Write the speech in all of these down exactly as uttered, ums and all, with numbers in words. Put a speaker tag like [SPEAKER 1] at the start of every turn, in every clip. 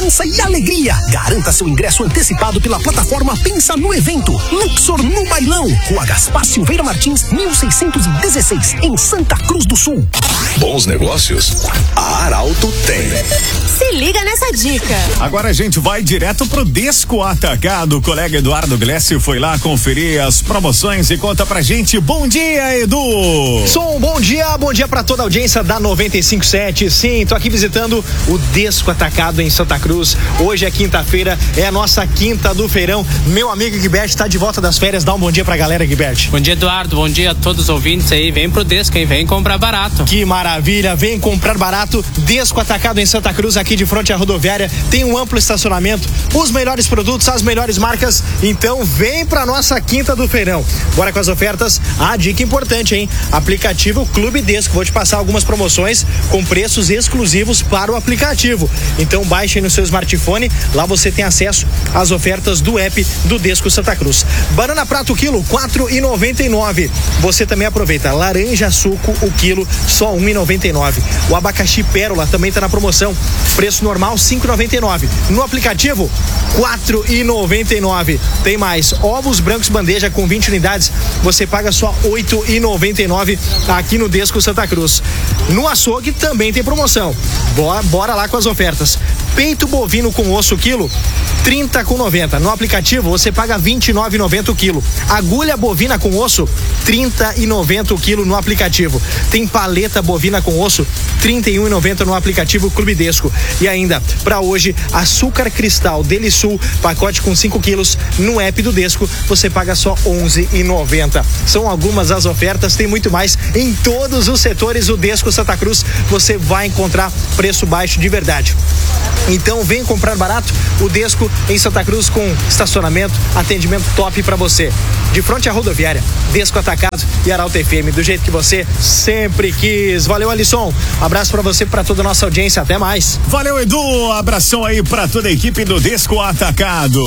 [SPEAKER 1] segurança e alegria. Garanta seu ingresso antecipado pela plataforma Pensa no Evento. Luxor no Bailão. Rua Gaspar Silveira Martins, mil seiscentos e dezesseis, em Santa Cruz do Sul.
[SPEAKER 2] Bons negócios, a Arauto tem.
[SPEAKER 3] Se liga nessa dica.
[SPEAKER 4] Agora a gente vai direto pro Desco Atacado. O colega Eduardo Glessi foi lá conferir as promoções e conta pra gente. Bom dia, Edu!
[SPEAKER 5] Som, bom dia, bom dia pra toda a audiência da noventa e cinco ponto sete. Sim, tô aqui visitando o Desco Atacado em Santa Cruz. Hoje é quinta-feira, é a nossa quinta do feirão. Meu amigo Guibert tá de volta das férias. Dá um bom dia pra galera, Guibert.
[SPEAKER 6] Bom dia, Eduardo. Bom dia a todos os ouvintes aí. Vem pro Desco, hein? Vem comprar barato.
[SPEAKER 5] Que maravilha, vem comprar barato. Desco Atacado em Santa Cruz, aqui de frente à rodoviária. Tem um amplo estacionamento, os melhores produtos, as melhores marcas. Então vem pra nossa quinta do feirão. Bora com as ofertas. A dica importante, hein? Aplicativo Clube Desco. Vou te passar algumas promoções com preços exclusivos para o aplicativo. Então baixe no seu smartphone. Lá você tem acesso às ofertas do app do Desco Santa Cruz. Banana prato quilo, quatro reais e noventa e nove centavos. Você também aproveita. Laranja suco, o quilo, só um real e noventa e nove centavos. O abacaxi pérola também está na promoção. Preço normal, cinco reais e noventa e nove centavos. No aplicativo, quatro reais e noventa e nove centavos. Tem mais. Ovos brancos bandeja com vinte unidades. Você paga só oito reais e noventa e nove centavos aqui no Desco Santa Cruz. No açougue também tem promoção. Bora, bora lá com as ofertas. Peito bovino com osso quilo, trinta reais e noventa centavos. No aplicativo você paga vinte e nove reais e noventa centavos o quilo. Agulha bovina com osso, trinta reais e noventa centavos o quilo no aplicativo. Tem paleta bovina com osso, trinta e um reais e noventa centavos no aplicativo Clube Desco. E ainda, para hoje, açúcar cristal Delisul, pacote com cinco quilos, no app do Desco, você paga só onze reais e noventa centavos. São algumas das ofertas, tem muito mais em todos os setores. O Desco Santa Cruz, você vai encontrar preço baixo de verdade. Então vem comprar barato. O Desco em Santa Cruz, com estacionamento, atendimento top pra você. De frente à rodoviária, Desco Atacado e Arauto F M, do jeito que você sempre quis. Valeu, Alisson. Abraço pra você e pra toda a nossa audiência. Até mais.
[SPEAKER 4] Valeu, Edu. Abração aí pra toda a equipe do Desco Atacado.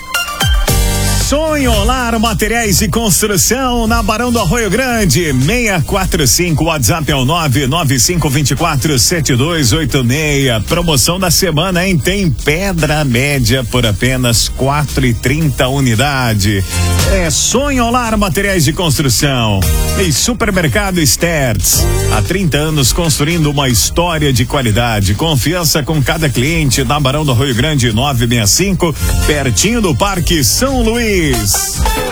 [SPEAKER 4] Sonho Lar Materiais de Construção, na Barão do Arroio Grande, seis quatro cinco, WhatsApp é o nove nove cinco dois quatro sete dois oito seis. Promoção da semana, hein? Tem pedra média por apenas quatro reais e trinta centavos unidade. É Sonho Lar Materiais de Construção. E Supermercado Stertz. Há trinta anos construindo uma história de qualidade. Confiança com cada cliente, na Barão do Arroio Grande nove seis cinco, pertinho do Parque São Luís.